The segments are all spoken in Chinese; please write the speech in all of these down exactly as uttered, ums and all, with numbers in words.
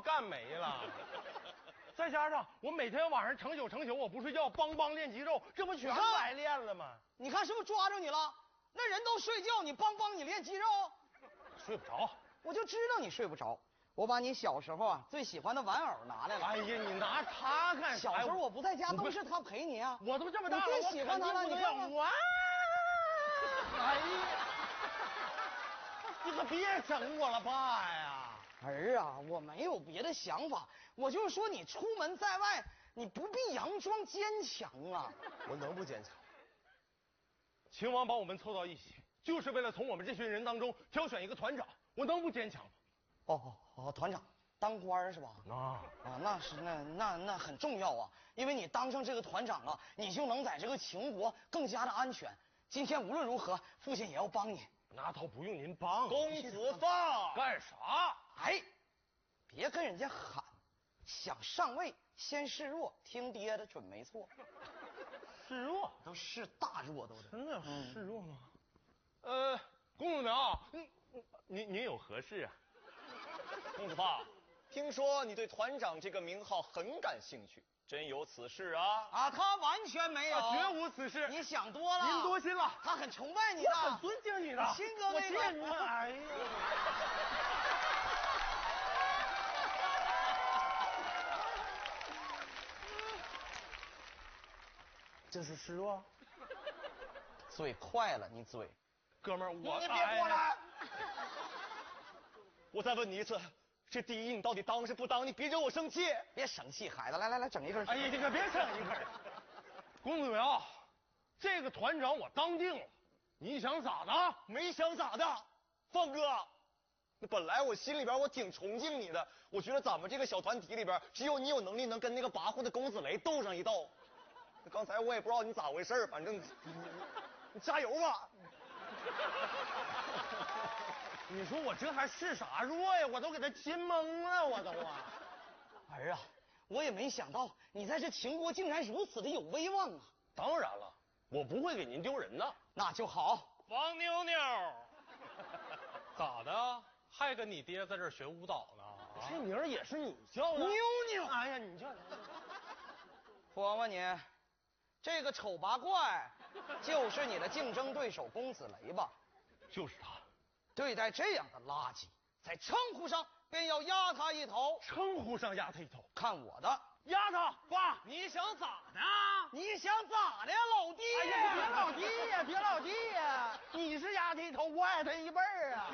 干没了。再加上我每天晚上成宿成宿我不睡觉，梆梆练肌肉，这不全白练了吗？ 你看是不是抓住你了？那人都睡觉，你梆梆你练肌肉， 睡不着。 我就知道你睡不着。我把你小时候啊最喜欢的玩偶拿来了。 哎呀，你拿它干啥？ 小时候我不在家，都是他陪你啊。 我都这么大了， 你最喜欢他了，你看看。 我，哎呀，你可别整我了，爸呀！ 儿啊，我没有别的想法，我就是说你出门在外，你不必佯装坚强啊。 我能不坚强？秦王把我们凑到一起，就是为了从我们这群人当中挑选一个团长，我能不坚强吗？ 哦哦哦，团长当官是吧？ 啊啊，那是那那那很重要啊，因为你当上这个团长啊，你就能在这个秦国更加的安全。今天无论如何，父亲也要帮你。 那倒不用您帮， 公子放干啥？ 哎，别跟人家喊，想上位先示弱，听爹的准没错。 示弱都是大弱都是。 真的示弱吗？呃，公子苗，您您您有何事啊？ 公子放，听说你对团长这个名号很感兴趣，真有此事啊？ 啊，他完全没有， 啊、绝无此事。 你想多了， 您多心了。 他很崇拜你的， 我很尊敬你的， 亲哥那个。 我你哎呀，这是示弱？ 嘴快了，你嘴， 哥们儿，我你别过来。 我再问你一次。这第一，你到底当是不当？你别惹我生气！ 别生气，孩子，来来来，整一根。 哎呀，你可别整一根。公子苗，这个团长我当定了，你想咋的？ 没想咋的，放哥。那本来我心里边我挺崇敬你的，我觉得咱们这个小团体里边，只有你有能力能跟那个跋扈的公子雷斗上一斗。那刚才我也不知道你咋回事，反正你你加油吧。 你说我这还是啥弱呀？我都给他亲懵了，我都啊！ 儿啊，我也没想到你在这秦国竟然如此的有威望啊！ 当然了，我不会给您丢人的。 那就好。 王妞妞，咋的？还跟你爹在这儿学舞蹈呢？ 啊、这名儿也是你叫的？ 妞妞， 哎呀，你叫什么？ 我问你，这个丑八怪就是你的竞争对手公子雷吧？ 就是他。 对待这样的垃圾，在称呼上便要压他一头。 称呼上压他一头， 看我的， 压他！爸， 你想咋的？ 你想咋的呀，老弟？ 哎呀，别老弟呀，别老弟呀！你是压他一头，我矮他一辈儿啊！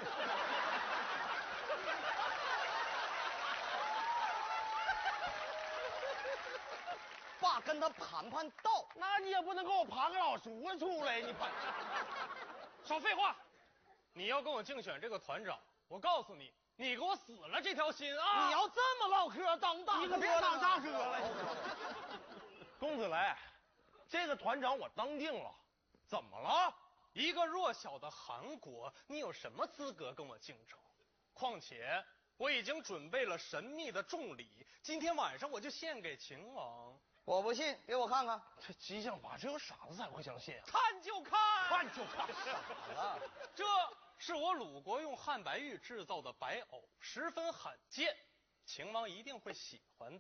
爸跟他盘盘道， 那你也不能给我盘个老叔出来，你盘。 少废话！你要跟我竞选这个团长，我告诉你，你给我死了这条心啊！ 你要这么唠嗑，当大哥， 你可别当大哥了。公子雷，这个团长我当定了，怎么了？ 一个弱小的韩国，你有什么资格跟我竞争？况且我已经准备了神秘的重礼，今天晚上我就献给秦王。 我不信，给我看看。 这激将法，只有傻子才会相信啊！ 看就看， 看就看。 傻了， 这是我鲁国用汉白玉制造的白藕，十分罕见，秦王一定会喜欢的。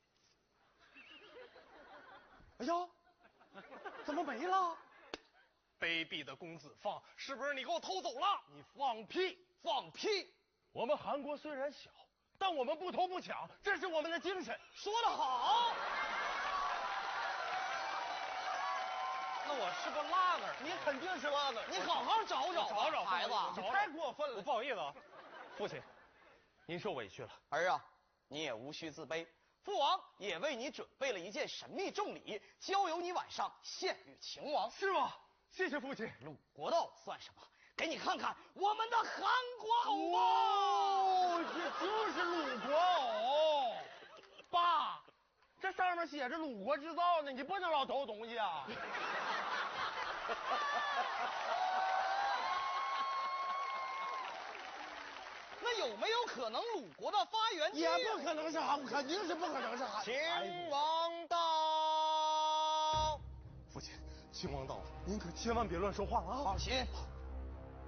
哎呀，怎么没了？ 卑鄙的公子放，是不是你给我偷走了？ 你放屁！ 放屁！ 我们韩国虽然小，但我们不偷不抢，这是我们的精神。 说得好。 那我是个拉子， 你肯定是拉子， 你好好找找找找孩子， 你太过分了。 不好意思啊， 父亲，您受委屈了。 儿啊，你也无需自卑，父王也为你准备了一件神秘重礼，交由你晚上献与秦王。 是吗？谢谢父亲。 鲁国道算什么？给你看看我们的韩国偶吧。 哦，这就是鲁国偶。爸，这上面写着鲁国制造呢，你不能老偷东西啊。 那有没有可能鲁国的发源地？ 也不可能是韩，肯定是不可能是韩。 秦王到。 父亲，秦王到了，您可千万别乱说话了啊！ 放心，